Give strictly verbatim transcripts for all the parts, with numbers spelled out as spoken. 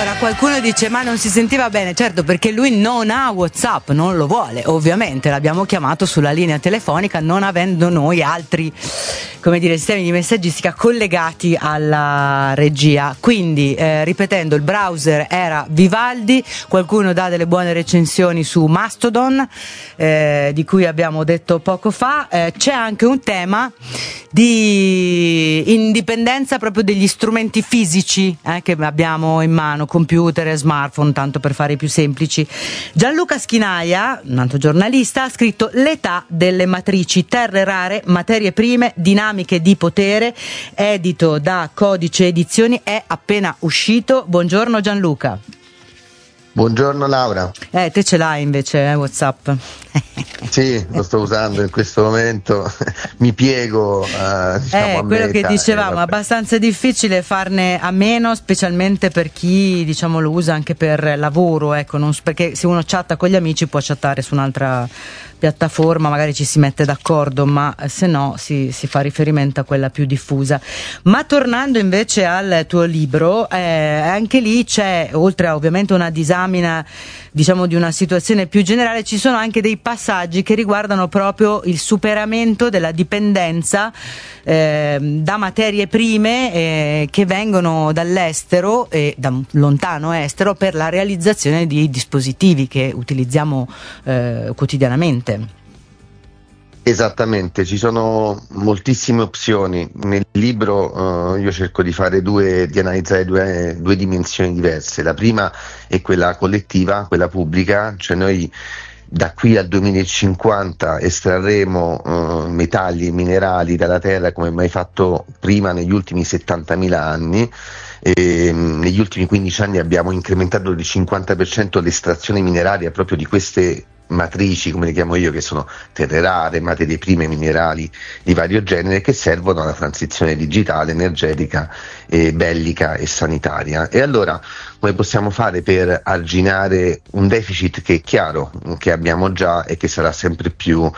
Allora qualcuno dice ma non si sentiva bene, certo perché lui non ha WhatsApp, non lo vuole, ovviamente l'abbiamo chiamato sulla linea telefonica non avendo noi altri, come dire, sistemi di messaggistica collegati alla regia, quindi eh, ripetendo il browser era Vivaldi, qualcuno dà delle buone recensioni su Mastodon eh, di cui abbiamo detto poco fa, eh, c'è anche un tema di indipendenza proprio degli strumenti fisici eh, che abbiamo in mano, computer e smartphone, tanto per fare i più semplici. Gianluca Schinaia, un altro giornalista, ha scritto L'età delle matrici, terre rare, materie prime, dinamiche di potere, edito da Codice Edizioni, è appena uscito. Buongiorno Gianluca. Buongiorno Laura. Eh, te ce l'hai invece, eh, WhatsApp? Sì, lo sto usando in questo momento, mi piego uh, diciamo, eh, a quello meta, che dicevamo, è abbastanza difficile farne a meno, specialmente per chi diciamo lo usa anche per lavoro, ecco, non, perché se uno chatta con gli amici può chattare su un'altra piattaforma, magari ci si mette d'accordo, ma se no si, si fa riferimento a quella più diffusa. Ma tornando invece al tuo libro, eh, anche lì c'è, oltre a ovviamente una disamina diciamo di una situazione più generale, ci sono anche dei passaggi che riguardano proprio il superamento della dipendenza eh, da materie prime eh, che vengono dall'estero e da lontano estero per la realizzazione di dispositivi che utilizziamo eh, quotidianamente. Esattamente, ci sono moltissime opzioni. Nel libro uh, io cerco di fare due, di analizzare due, due dimensioni diverse. La prima è quella collettiva, quella pubblica, cioè noi da qui al duemilacinquanta estrarremo uh, metalli e minerali dalla terra come mai fatto prima negli ultimi settantamila anni. E, um, negli ultimi quindici anni abbiamo incrementato del cinquanta per cento l'estrazione mineraria proprio di queste matrici, come le chiamo io, che sono terre rare, materie prime, minerali di vario genere che servono alla transizione digitale, energetica, e bellica e sanitaria. E allora come possiamo fare per arginare un deficit che è chiaro, che abbiamo già e che sarà sempre più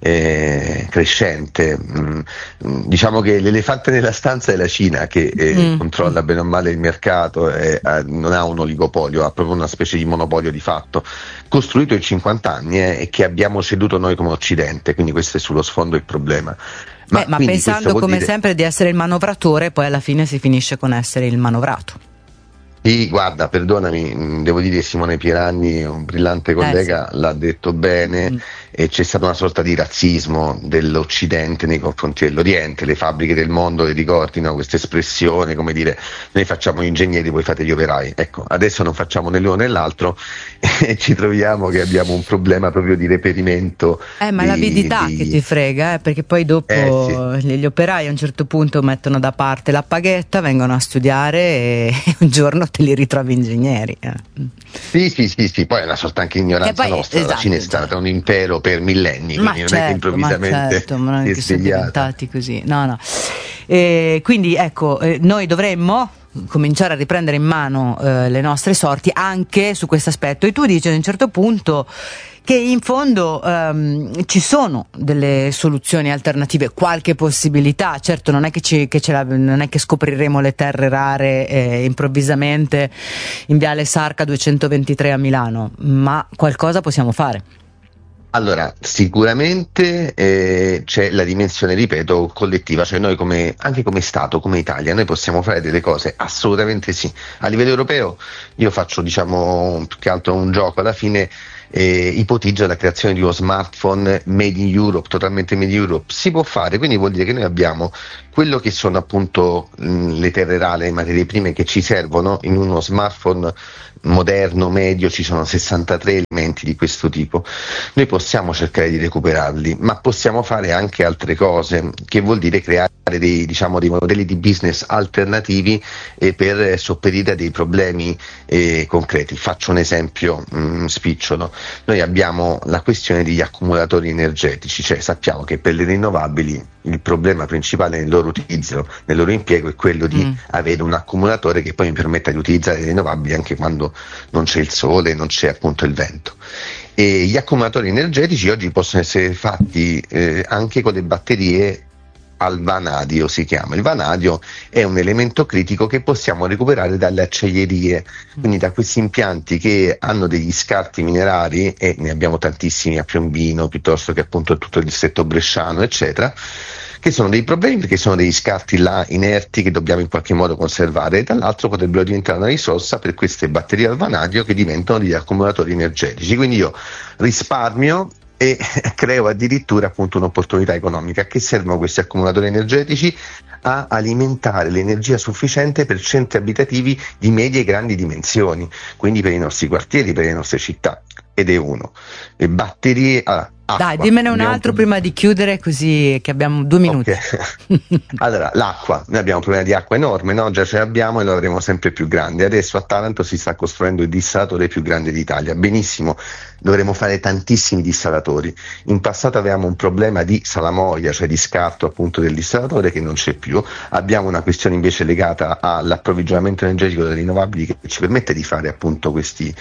eh, crescente? Mm, diciamo che l'elefante nella stanza è la Cina, che eh, mm. controlla bene o male il mercato, eh, eh, non ha un oligopolio, ha proprio una specie di monopolio di fatto, costruito in cinquanta anni eh, e che abbiamo ceduto noi come Occidente, quindi questo è sullo sfondo il problema. Ma, eh, ma pensando come dire... sempre di essere il manovratore, poi alla fine si finisce con essere il manovrato. Sì, guarda, perdonami, devo dire che Simone Pieranni, un brillante collega, eh sì. l'ha detto bene, mm. e c'è stata una sorta di razzismo dell'Occidente nei confronti dell'Oriente, le fabbriche del mondo le ricordino questa espressione, come dire, noi facciamo gli ingegneri, voi fate gli operai. Ecco, adesso non facciamo né l'uno né l'altro e ci troviamo che abbiamo un problema proprio di reperimento. Eh, ma di, l'avidità di... che ti frega, eh, perché poi dopo eh, sì. gli operai a un certo punto mettono da parte la paghetta, vengono a studiare e un giorno te li ritrovi ingegneri. Eh. Sì, sì, sì, sì, poi è una sorta anche ignoranza poi, nostra, esatto, la Cina è stata esatto. un impero per millenni, ma quindi certo, non è che improvvisamente ma certo, ma non è è che sono svegliata. diventati così, no, no. E quindi ecco, eh, noi dovremmo cominciare a riprendere in mano eh, le nostre sorti anche su questo aspetto, e tu dici ad un certo punto che in fondo um, ci sono delle soluzioni alternative, qualche possibilità, certo non è che, ci, che ce la, non è che scopriremo le terre rare eh, improvvisamente in Viale Sarca duecentoventitré a Milano, ma qualcosa possiamo fare. Allora, sicuramente eh, c'è la dimensione, ripeto, collettiva, cioè noi come, anche come Stato, come Italia, noi possiamo fare delle cose, assolutamente sì. A livello europeo io faccio, diciamo, più che altro un gioco, alla fine eh, ipotizza la creazione di uno smartphone made in Europe, totalmente made in Europe. Si può fare, quindi vuol dire che noi abbiamo quello che sono appunto mh, le terre rare, le materie prime che ci servono in uno smartphone moderno, medio, ci sono sessantatré elementi di questo tipo. Noi possiamo cercare di recuperarli, ma possiamo fare anche altre cose, che vuol dire creare dei, diciamo, dei modelli di business alternativi eh, per sopperire a dei problemi eh, concreti. Faccio un esempio mh, spicciolo. Noi abbiamo la questione degli accumulatori energetici, cioè sappiamo che per le rinnovabili il problema principale nel loro utilizzo, nel loro impiego è quello di mm. avere un accumulatore che poi mi permetta di utilizzare le rinnovabili anche quando non c'è il sole, non c'è appunto il vento. E gli accumulatori energetici oggi possono essere fatti eh, anche con le batterie al vanadio, si chiama. Il vanadio è un elemento critico che possiamo recuperare dalle acciaierie, quindi da questi impianti che hanno degli scarti minerari, e ne abbiamo tantissimi a Piombino, piuttosto che appunto tutto il distretto bresciano, eccetera, che sono dei problemi perché sono degli scarti là inerti che dobbiamo in qualche modo conservare, e dall'altro potrebbero diventare una risorsa per queste batterie al vanadio che diventano degli accumulatori energetici. Quindi io risparmio e creo addirittura appunto un'opportunità economica. A che servono questi accumulatori energetici? A alimentare l'energia sufficiente per centri abitativi di medie e grandi dimensioni, quindi per i nostri quartieri, per le nostre città. Ed è uno. Le batterie... Ah, acqua. Dai, dimmene un altro un... prima di chiudere, così che abbiamo due minuti. Okay. Allora, l'acqua. Noi abbiamo un problema di acqua enorme, no? Già ce l'abbiamo e lo avremo sempre più grande. Adesso a Taranto si sta costruendo il dissalatore più grande d'Italia. Benissimo, dovremo fare tantissimi dissalatori. In passato avevamo un problema di salamoia, cioè di scarto appunto del dissalatore, che non c'è più. Abbiamo una questione invece legata all'approvvigionamento energetico delle rinnovabili, che ci permette di fare appunto questi,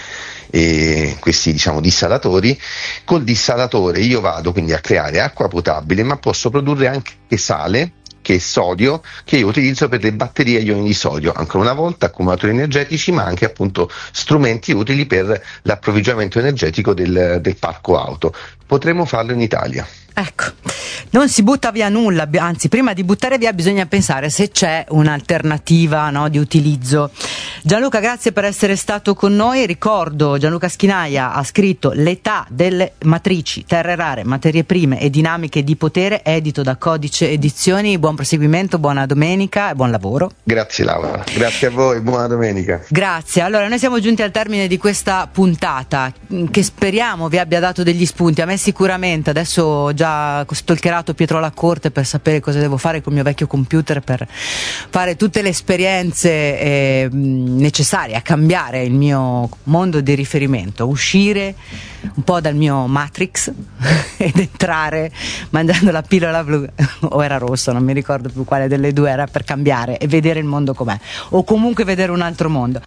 eh, questi diciamo dissalatori. Col dissalatore io vado quindi a creare acqua potabile, ma posso produrre anche sale, che è sodio, che io utilizzo per le batterie a ioni di sodio. Ancora una volta accumulatori energetici, ma anche appunto strumenti utili per l'approvvigionamento energetico del, del parco auto. Potremmo farlo in Italia. Ecco, non si butta via nulla, anzi prima di buttare via bisogna pensare se c'è un'alternativa, no, di utilizzo. Gianluca, grazie per essere stato con noi. Ricordo, Gianluca Schinaia ha scritto L'età delle matrici, terre rare, materie prime e dinamiche di potere, edito da Codice Edizioni. Buon proseguimento, buona domenica e buon lavoro. Grazie Laura, grazie a voi, buona domenica. Grazie. Allora, noi siamo giunti al termine di questa puntata, che speriamo vi abbia dato degli spunti. A me sicuramente, adesso ho già stalkerato Pietro Lacorte per sapere cosa devo fare col mio vecchio computer per fare tutte le esperienze eh, necessarie a cambiare il mio mondo di riferimento, uscire un po' dal mio Matrix ed entrare mangiando la pillola blu o era rosso, non mi ricordo più quale delle due era, per cambiare e vedere il mondo com'è, o comunque vedere un altro mondo.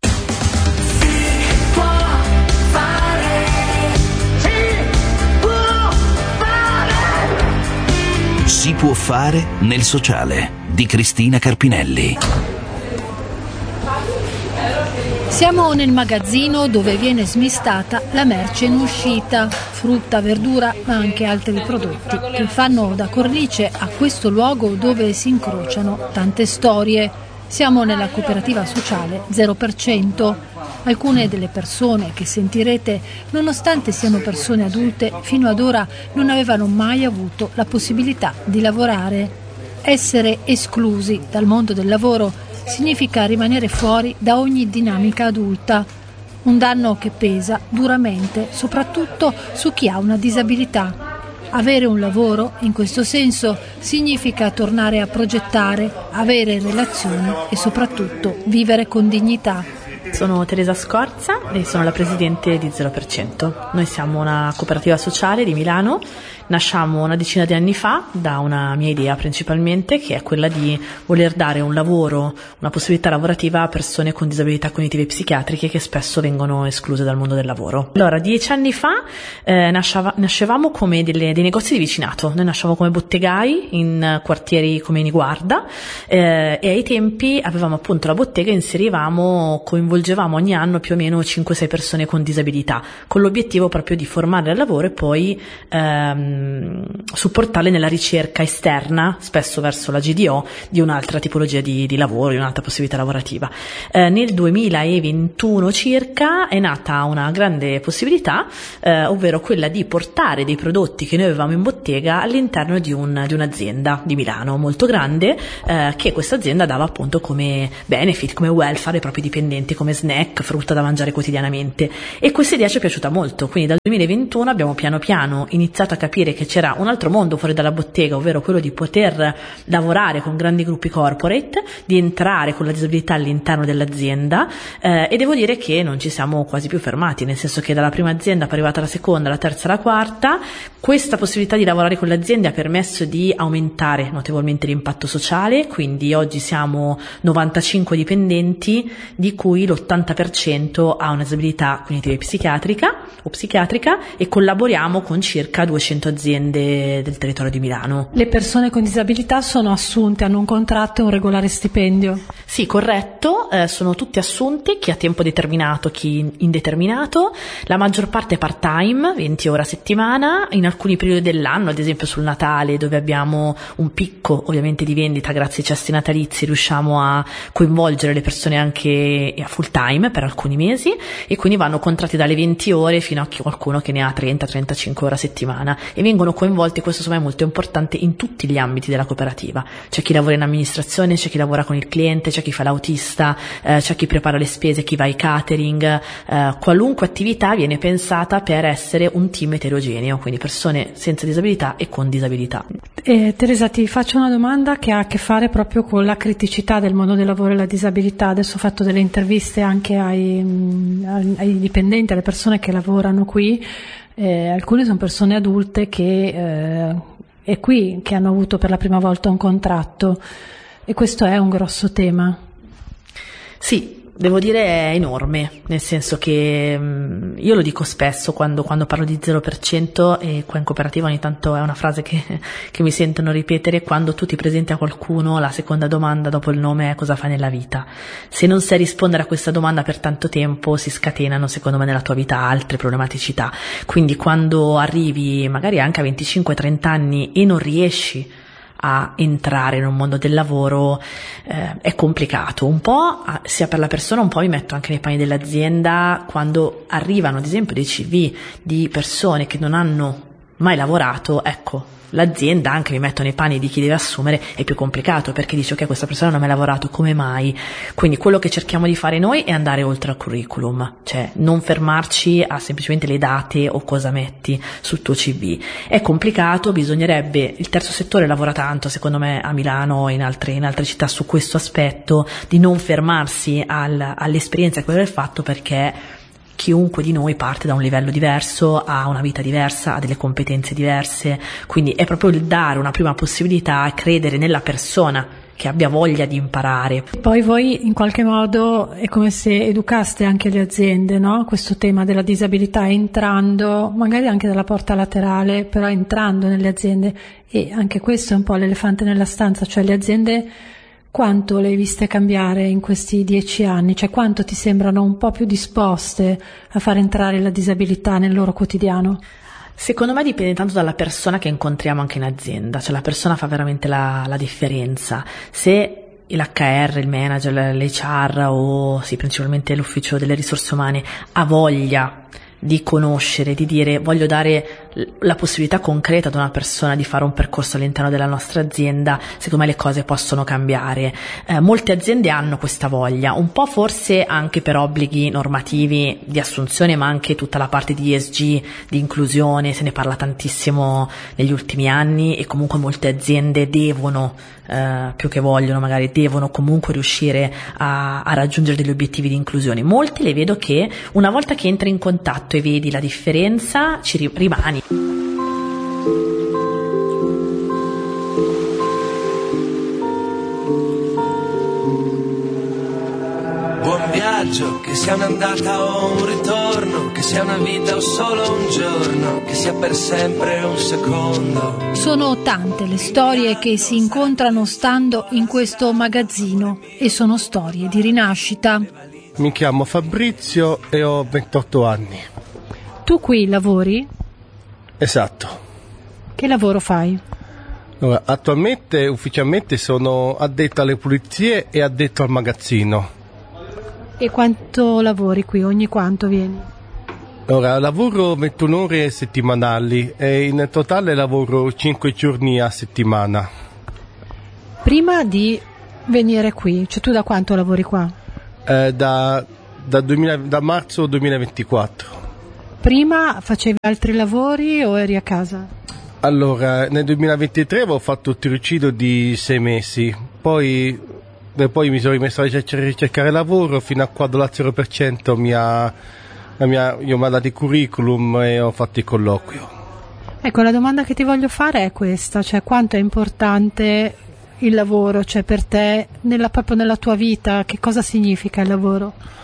Si può fare nel sociale, di Cristina Carpinelli. Siamo nel magazzino dove viene smistata la merce in uscita, frutta, verdura, ma anche altri prodotti che fanno da cornice a questo luogo dove si incrociano tante storie. Siamo nella cooperativa sociale zero per cento. Alcune delle persone che sentirete, nonostante siano persone adulte, fino ad ora non avevano mai avuto la possibilità di lavorare. Essere esclusi dal mondo del lavoro significa rimanere fuori da ogni dinamica adulta. Un danno che pesa duramente, soprattutto su chi ha una disabilità. Avere un lavoro, in questo senso, significa tornare a progettare, avere relazioni e soprattutto vivere con dignità. Sono Teresa Scorza e sono la presidente di zero per cento. Noi siamo una cooperativa sociale di Milano. Nasciamo una decina di anni fa da una mia idea principalmente, che è quella di voler dare un lavoro, una possibilità lavorativa a persone con disabilità cognitive e psichiatriche che spesso vengono escluse dal mondo del lavoro. Allora, dieci anni fa eh, nasceva, nascevamo come delle, dei negozi di vicinato. Noi nascevamo come bottegai in quartieri come Niguarda eh, e ai tempi avevamo appunto la bottega e inserivamo, coinvolgevamo ogni anno più o meno cinque sei persone con disabilità, con l'obiettivo proprio di formarle al lavoro e poi ehm, supportarle nella ricerca esterna, spesso verso la G D O, di un'altra tipologia di, di lavoro, di un'altra possibilità lavorativa. Eh, nel duemilaventuno circa è nata una grande possibilità, eh, ovvero quella di portare dei prodotti che noi avevamo in bottega all'interno di, un, di un'azienda di Milano molto grande, eh, che questa azienda dava appunto come benefit, come welfare ai propri dipendenti, come snack, frutta da mangiare quotidianamente. E questa idea ci è piaciuta molto, quindi dal duemilaventuno abbiamo piano piano iniziato a capire che c'era un altro mondo fuori dalla bottega, ovvero quello di poter lavorare con grandi gruppi corporate, di entrare con la disabilità all'interno dell'azienda eh, e devo dire che non ci siamo quasi più fermati, nel senso che dalla prima azienda poi è arrivata la seconda, la terza, la quarta. Questa possibilità di lavorare con le aziende ha permesso di aumentare notevolmente l'impatto sociale, quindi oggi siamo novantacinque dipendenti, di cui l'ottanta l'ottanta per cento ha una disabilità cognitiva e psichiatrica o psichiatrica, e collaboriamo con circa duecento aziende del territorio di Milano. Le persone con disabilità sono assunte, hanno un contratto e un regolare stipendio? Sì, corretto, eh, sono tutti assunti, chi a tempo determinato, chi indeterminato. La maggior parte è part-time, venti ore a settimana, in alcuni periodi dell'anno, ad esempio sul Natale, dove abbiamo un picco ovviamente di vendita grazie ai cesti natalizi, riusciamo a coinvolgere le persone anche a full time per alcuni mesi, e quindi vanno contratti dalle venti ore fino a qualcuno che ne ha trenta trentacinque ore a settimana, e vengono coinvolti, questo secondo me è molto importante, in tutti gli ambiti della cooperativa. C'è chi lavora in amministrazione, c'è chi lavora con il cliente, c'è chi fa l'autista, eh, c'è chi prepara le spese, chi va ai catering, eh, qualunque attività viene pensata per essere un team eterogeneo, quindi persone senza disabilità e con disabilità. Eh, Teresa, ti faccio una domanda che ha a che fare proprio con la criticità del mondo del lavoro e la disabilità. Adesso ho fatto delle interviste anche ai, ai, ai dipendenti, alle persone che lavorano qui, eh, alcune sono persone adulte che eh, è qui che hanno avuto per la prima volta un contratto, e questo è un grosso tema. Sì, devo dire è enorme, nel senso che mh, io lo dico spesso quando, quando parlo di zero per cento, e qua in cooperativa ogni tanto è una frase che, che mi sentono ripetere: quando tu ti presenti a qualcuno, la seconda domanda dopo il nome è: cosa fai nella vita? Se non sai rispondere a questa domanda per tanto tempo, si scatenano secondo me nella tua vita altre problematicità. Quindi quando arrivi magari anche a venticinque trenta anni e non riesci a entrare in un mondo del lavoro, eh, è complicato un po', sia per la persona, un po' mi metto anche nei panni dell'azienda, quando arrivano ad esempio dei C V di persone che non hanno mai lavorato. Ecco, l'azienda, anche mi metto nei panni di chi deve assumere, è più complicato, perché dice: ok, questa persona non ha mai lavorato, come mai? Quindi quello che cerchiamo di fare noi è andare oltre al curriculum, cioè non fermarci a semplicemente le date o cosa metti sul tuo C V. È complicato, bisognerebbe, il terzo settore lavora tanto secondo me a Milano e in altre, in altre città su questo aspetto, di non fermarsi al, all'esperienza e quello del fatto, perché chiunque di noi parte da un livello diverso, ha una vita diversa, ha delle competenze diverse, quindi è proprio il dare una prima possibilità, credere nella persona che abbia voglia di imparare. Poi voi in qualche modo è come se educaste anche le aziende, no? Questo tema della disabilità, entrando magari anche dalla porta laterale, però entrando nelle aziende, e anche questo è un po' l'elefante nella stanza, cioè le aziende quanto le hai viste cambiare in questi dieci anni? Cioè quanto ti sembrano un po' più disposte a far entrare la disabilità nel loro quotidiano? Secondo me dipende tanto dalla persona che incontriamo anche in azienda, cioè la persona fa veramente la, la differenza. Se l'H R, il manager, l'H R o sì, principalmente l'ufficio delle risorse umane ha voglia di conoscere, di dire: voglio dare la possibilità concreta ad una persona di fare un percorso all'interno della nostra azienda, secondo me le cose possono cambiare. Eh, molte aziende hanno questa voglia, un po' forse anche per obblighi normativi di assunzione, ma anche tutta la parte di E S G, di inclusione, se ne parla tantissimo negli ultimi anni, e comunque molte aziende devono, eh, più che vogliono magari, devono comunque riuscire a, a raggiungere degli obiettivi di inclusione. Molti le vedo che una volta che entri in contatto e vedi la differenza, ci ri- rimani. Buon viaggio, che sia un'andata o un ritorno, che sia una vita o solo un giorno, che sia per sempre un secondo. Sono tante le storie che si incontrano stando in questo magazzino, e sono storie di rinascita. Mi chiamo Fabrizio e ho ventotto anni. Tu qui lavori? Esatto. Che lavoro fai? Allora, attualmente ufficialmente sono addetto alle pulizie e addetto al magazzino. E quanto lavori qui? Ogni quanto vieni? Allora, lavoro ventuno ore settimanali e in totale lavoro cinque giorni a settimana. Prima di venire qui, cioè tu da quanto lavori qua? Eh, da, da, duemila, da marzo duemilaventiquattro. Prima facevi altri lavori o eri a casa? Allora, nel duemilaventitré avevo fatto un tirocinio di sei mesi, poi, poi mi sono rimesso a ricercare lavoro fino a quando la zero per cento mi ha, mi ha, io mi ha dato il curriculum e ho fatto il colloquio. Ecco, la domanda che ti voglio fare è questa, cioè quanto è importante il lavoro, cioè per te, nella, proprio nella tua vita, che cosa significa il lavoro?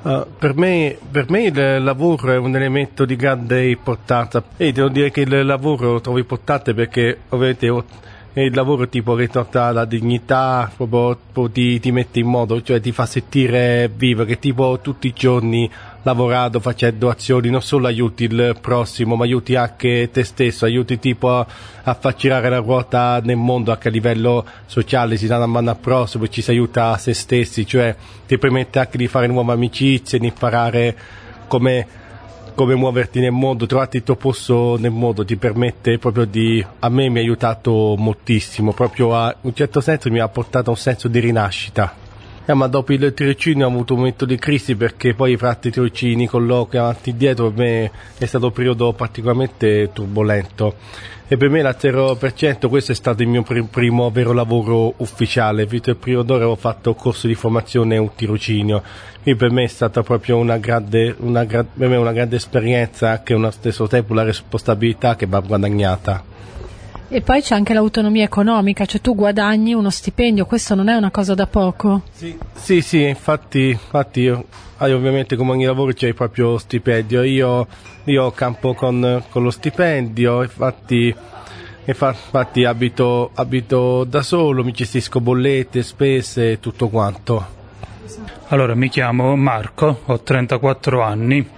Uh, per me, per me il lavoro è un elemento di grande importanza e devo dire che il lavoro lo trovo importante perché ovviamente il lavoro ti può ritornare la dignità, proprio, proprio ti, ti mette in modo, cioè ti fa sentire vivo, che tipo tutti i giorni lavorando, facendo azioni, non solo aiuti il prossimo, ma aiuti anche te stesso, aiuti tipo a, a far girare la ruota nel mondo anche a livello sociale, si dà una mano al prossimo, ci si aiuta a se stessi, cioè ti permette anche di fare nuove amicizie, di imparare come, come muoverti nel mondo, trovarti il tuo posto nel mondo, ti permette proprio di, a me mi ha aiutato moltissimo, proprio a, in un certo senso mi ha portato a un senso di rinascita. Eh, ma dopo il tirocinio ho avuto un momento di crisi perché poi fra i tirocini, colloqui avanti e dietro, per me è stato un periodo particolarmente turbolento e per me la zero per cento questo è stato il mio pr- primo vero lavoro ufficiale, visto il primo d'ora avevo fatto un corso di formazione e un tirocinio, quindi per me è stata proprio una grande, una, gra- per me una grande esperienza, anche allo stesso tempo la responsabilità che va guadagnata. E poi c'è anche l'autonomia economica, cioè tu guadagni uno stipendio, questo non è una cosa da poco. Sì, sì, sì infatti, infatti io, ovviamente come ogni lavoro c'è il proprio stipendio, io, io campo con, con lo stipendio, infatti, infatti abito, abito da solo, mi gestisco bollette, spese, tutto quanto. Allora, mi chiamo Marco, ho trentaquattro anni.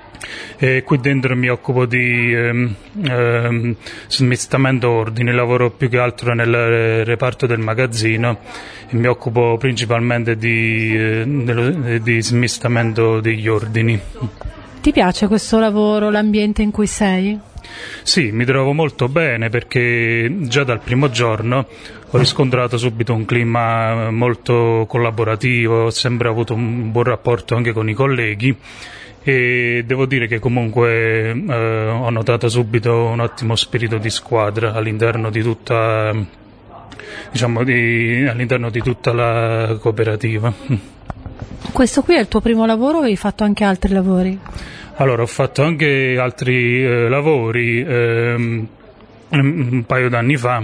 E qui dentro mi occupo di ehm, ehm, smistamento ordini, lavoro più che altro nel reparto del magazzino e mi occupo principalmente di, eh, dello, di smistamento degli ordini. Ti piace questo lavoro, l'ambiente in cui sei? Sì, mi trovo molto bene perché già dal primo giorno ho riscontrato subito un clima molto collaborativo, ho sempre avuto un buon rapporto anche con i colleghi. E devo dire che comunque eh, ho notato subito un ottimo spirito di squadra all'interno di tutta, diciamo, di, all'interno di tutta la cooperativa. Questo qui è il tuo primo lavoro o hai fatto anche altri lavori? Allora, ho fatto anche altri eh, lavori ehm, un paio d'anni fa,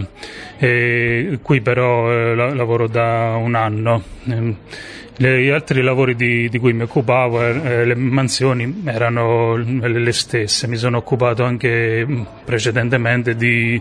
e qui però eh, la, lavoro da un anno. Gli altri lavori di, di cui mi occupavo, eh, le mansioni erano le stesse, mi sono occupato anche precedentemente di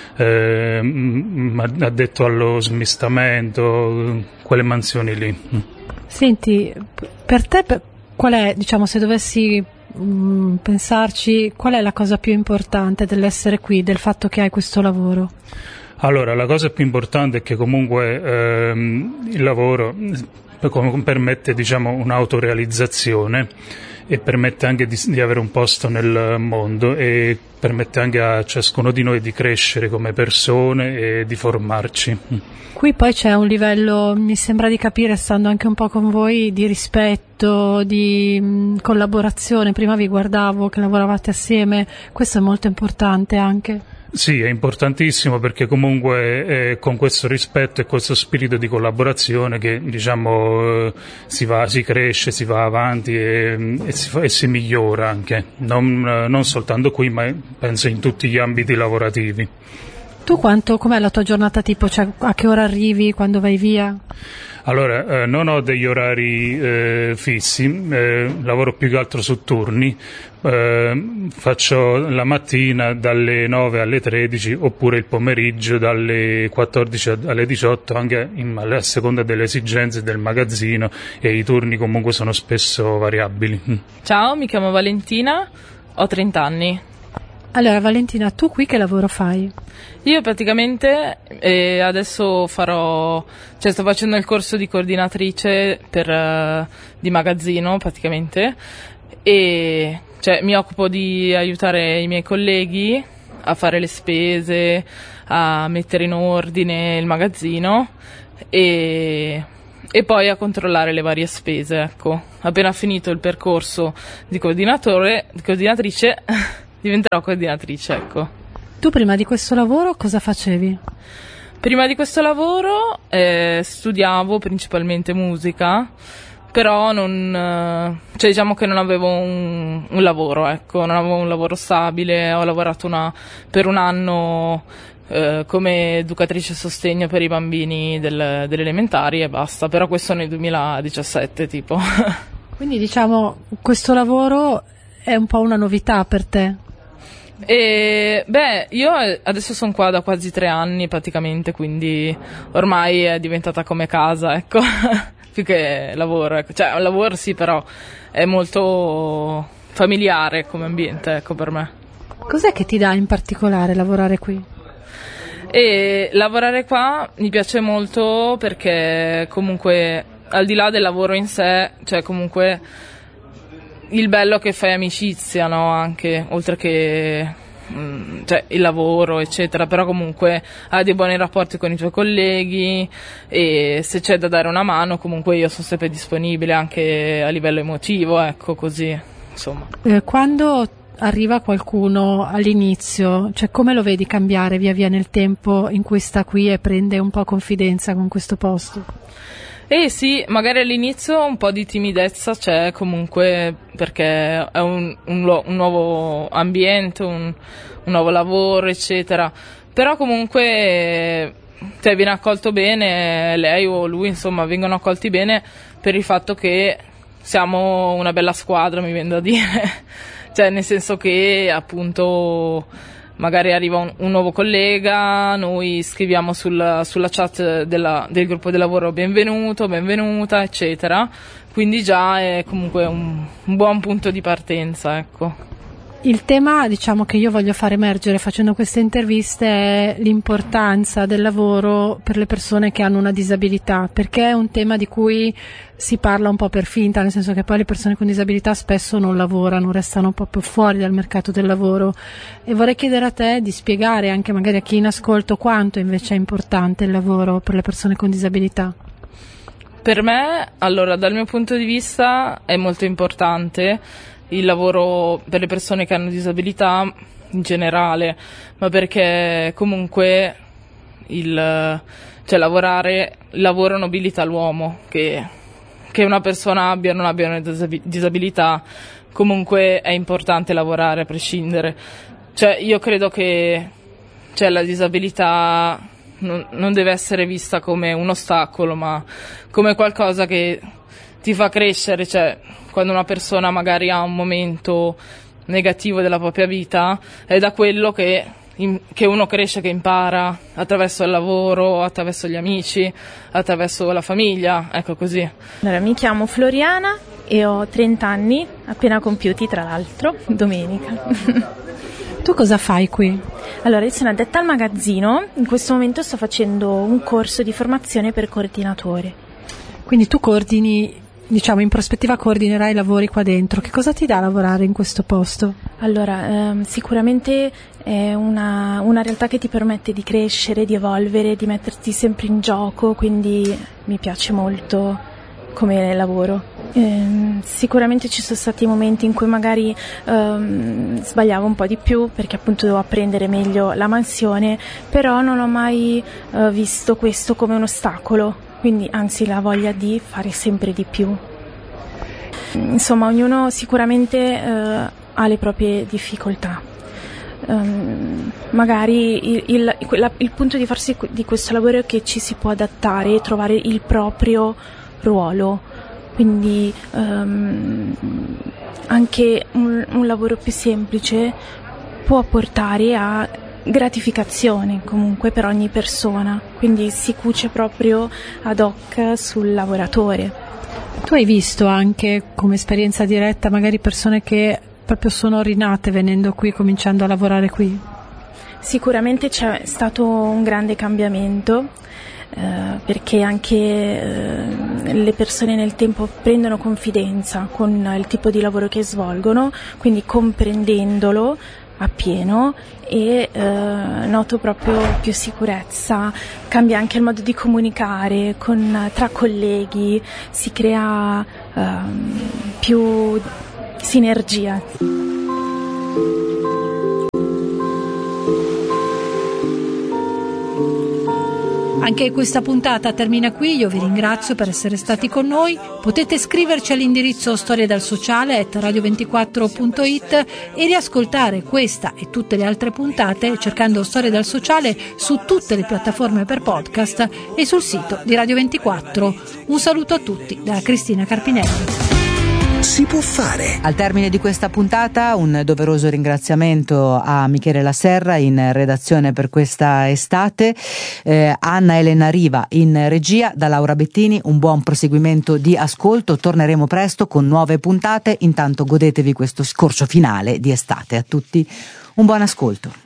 eh, addetto allo smistamento, quelle mansioni lì. Senti, per te qual è, diciamo, se dovessi mh, pensarci, qual è la cosa più importante dell'essere qui, del fatto che hai questo lavoro? Allora, la cosa più importante è che comunque ehm, il lavoro permette, diciamo, un'autorealizzazione e permette anche di, di avere un posto nel mondo e permette anche a ciascuno di noi di crescere come persone e di formarci. Qui poi c'è un livello, mi sembra di capire, stando anche un po' con voi, di rispetto, di mh, collaborazione. Prima vi guardavo che lavoravate assieme, questo è molto importante anche. Sì, è importantissimo perché comunque è con questo rispetto e questo spirito di collaborazione che, diciamo, si va, si cresce, si va avanti e, e, si, fa, e si migliora anche, non, non soltanto qui ma penso in tutti gli ambiti lavorativi. Tu quanto, com'è la tua giornata tipo? Cioè, a che ora arrivi, quando vai via? Allora, eh, non ho degli orari eh, fissi, eh, lavoro più che altro su turni, eh, faccio la mattina dalle nove alle tredici oppure il pomeriggio dalle quattordici alle diciotto, anche in, a seconda delle esigenze del magazzino e i turni comunque sono spesso variabili. Ciao, mi chiamo Valentina, ho trenta anni. Allora Valentina, tu qui che lavoro fai? Io praticamente eh, adesso farò, cioè sto facendo il corso di coordinatrice per, uh, di magazzino praticamente e cioè, mi occupo di aiutare i miei colleghi a fare le spese, a mettere in ordine il magazzino e, e poi a controllare le varie spese, ecco. Appena finito il percorso di coordinatore, di coordinatrice diventerò coordinatrice, ecco. Tu prima di questo lavoro cosa facevi? Prima di questo lavoro eh, studiavo principalmente musica, però non, cioè diciamo che non avevo un, un lavoro, ecco, non avevo un lavoro stabile, ho lavorato una, per un anno eh, come educatrice a sostegno per i bambini del, delle elementari e basta, però questo nel duemiladiciassette tipo. Quindi diciamo questo lavoro è un po' una novità per te? E, beh, io adesso sono qua da quasi tre anni praticamente, quindi ormai è diventata come casa, ecco, più che lavoro, ecco. Cioè un lavoro sì, però è molto familiare come ambiente, ecco, per me. Cos'è che ti dà in particolare lavorare qui? E lavorare qua mi piace molto perché comunque al di là del lavoro in sé, cioè comunque il bello è che fai amicizia, no? Anche oltre che mh, cioè il lavoro eccetera, però comunque hai dei buoni rapporti con i tuoi colleghi e se c'è da dare una mano comunque io sono sempre disponibile anche a livello emotivo, ecco, così insomma. Eh, quando arriva qualcuno all'inizio, cioè come lo vedi cambiare via via nel tempo in cui sta qui e prende un po' confidenza con questo posto? Eh sì, magari all'inizio un po' di timidezza c'è comunque perché è un, un, un nuovo ambiente, un, un nuovo lavoro eccetera, però comunque cioè, viene accolto bene, lei o lui insomma vengono accolti bene per il fatto che siamo una bella squadra, mi viene da dire, cioè nel senso che appunto magari arriva un, un nuovo collega, noi scriviamo sul, sulla chat della, del gruppo di lavoro benvenuto, benvenuta, eccetera. Quindi già è comunque un, un buon punto di partenza, ecco. Il tema, diciamo, che io voglio far emergere facendo queste interviste è l'importanza del lavoro per le persone che hanno una disabilità, perché è un tema di cui si parla un po' per finta, nel senso che poi le persone con disabilità spesso non lavorano, restano un po' più fuori dal mercato del lavoro, e vorrei chiedere a te di spiegare anche magari a chi in ascolto quanto invece è importante il lavoro per le persone con disabilità. Per me, allora, dal mio punto di vista è molto importante il lavoro per le persone che hanno disabilità in generale, ma perché comunque il, cioè lavorare, il lavoro nobilita l'uomo, che, che una persona abbia o non abbia una disabilità, comunque è importante lavorare a prescindere. Cioè io credo che cioè, la disabilità non, non deve essere vista come un ostacolo, ma come qualcosa che ti fa crescere, cioè quando una persona magari ha un momento negativo della propria vita è da quello che, in, che uno cresce, che impara attraverso il lavoro, attraverso gli amici, attraverso la famiglia, ecco così. Allora, mi chiamo Floriana e ho trenta anni, appena compiuti tra l'altro, domenica. Tu cosa fai qui? Allora, io sono addetta al magazzino, in questo momento sto facendo un corso di formazione per coordinatore. Quindi tu coordini, diciamo in prospettiva coordinerai i lavori qua dentro. Che cosa ti dà lavorare in questo posto? Allora, ehm, sicuramente è una, una realtà che ti permette di crescere, di evolvere, di metterti sempre in gioco, quindi mi piace molto come lavoro. Eh, sicuramente ci sono stati momenti in cui magari ehm, sbagliavo un po' di più perché appunto dovevo apprendere meglio la mansione, però non ho mai eh, visto questo come un ostacolo, quindi anzi la voglia di fare sempre di più. Insomma, ognuno sicuramente eh, ha le proprie difficoltà. Um, magari il, il, la, il punto di farsi di questo lavoro è che ci si può adattare e trovare il proprio ruolo, quindi um, anche un, un lavoro più semplice può portare a gratificazione comunque per ogni persona, quindi si cuce proprio ad hoc sul lavoratore. Tu hai visto anche come esperienza diretta magari persone che proprio sono rinate venendo qui, cominciando a lavorare qui? Sicuramente c'è stato un grande cambiamento, eh, perché anche eh, le persone nel tempo prendono confidenza con il tipo di lavoro che svolgono, quindi comprendendolo appieno, e eh, noto proprio più sicurezza, cambia anche il modo di comunicare con, tra colleghi, si crea eh, più sinergia. Anche questa puntata termina qui, io vi ringrazio per essere stati con noi. Potete scriverci all'indirizzo storie dal sociale chiocciola radio ventiquattro punto it e riascoltare questa e tutte le altre puntate cercando Storie dal Sociale su tutte le piattaforme per podcast e sul sito di Radio ventiquattro. Un saluto a tutti da Cristina Carpinelli. si può fare. Al termine di questa puntata un doveroso ringraziamento a Michele La Serra in redazione per questa estate, eh, Anna Elena Riva in regia, da Laura Bettini un buon proseguimento di ascolto, torneremo presto con nuove puntate, intanto godetevi questo scorcio finale di estate. A tutti un buon ascolto.